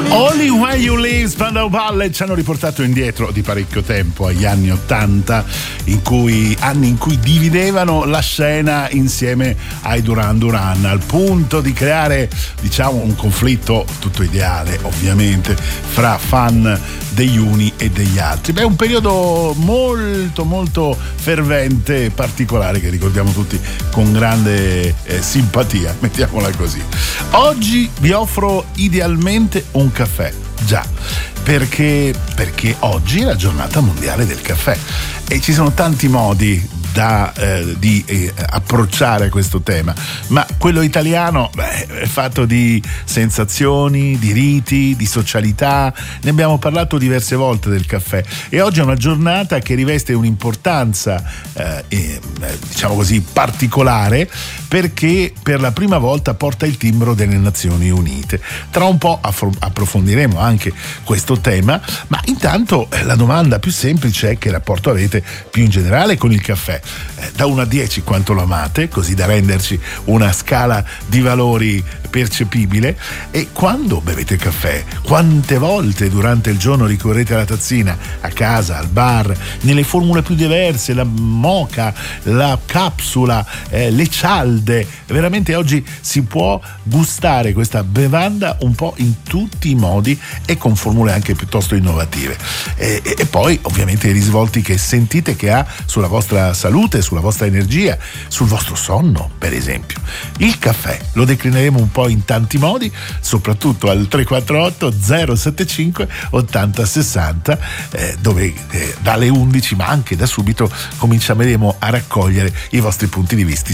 Only When You Leave, Spandau Ballet ci hanno riportato indietro di parecchio tempo, agli anni '80, anni in cui dividevano la scena insieme ai Duran Duran, al punto di creare, diciamo, un conflitto tutto ideale, ovviamente, fra fan degli uni e degli altri. Beh, un periodo molto molto fervente e particolare che ricordiamo tutti con grande simpatia, mettiamola così. Oggi vi offro idealmente un caffè, già, perché oggi è la giornata mondiale del caffè e ci sono tanti modi di approcciare questo tema, ma quello italiano è fatto di sensazioni, di riti, di socialità. Ne abbiamo parlato diverse volte del caffè e oggi è una giornata che riveste un'importanza diciamo così particolare, perché per la prima volta porta il timbro delle Nazioni Unite. Tra un po' approfondiremo anche questo tema, ma intanto la domanda più semplice è: che rapporto avete più in generale con il caffè? Da 1 a 10 quanto lo amate, così da renderci una scala di valori percepibile. E quando bevete caffè, quante volte durante il giorno ricorrete alla tazzina, a casa, al bar, nelle formule più diverse, la moka, la capsula, le cialde. Veramente oggi si può gustare questa bevanda un po' in tutti i modi e con formule anche piuttosto innovative, e poi ovviamente i risvolti che sentite che ha sulla vostra salute, sulla vostra energia, sul vostro sonno, per esempio. Il caffè lo declineremo un po' in tanti modi, soprattutto al 348 075 80 60, dove dalle 11, ma anche da subito, cominceremo a raccogliere i vostri punti di vista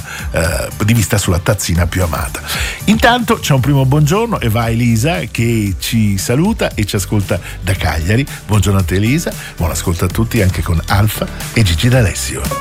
sulla tazzina più amata. Intanto c'è un primo buongiorno e va Elisa che ci saluta e ci ascolta da Cagliari. Buongiorno a te Elisa, buon ascolto a tutti anche con Alfa e Gigi D'Alessio.